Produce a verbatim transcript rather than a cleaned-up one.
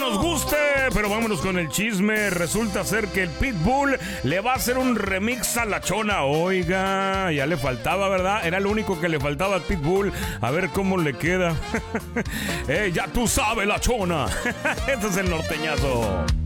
nos guste, pero vámonos con el chisme. Resulta ser que el Pitbull le va a hacer un remix a la Chona. Oiga, ya le faltaba, ¿verdad? Era lo único que le faltaba al Pitbull. A ver cómo le queda. eh, ya tú sabes, la Chona. Este es el norteñazo.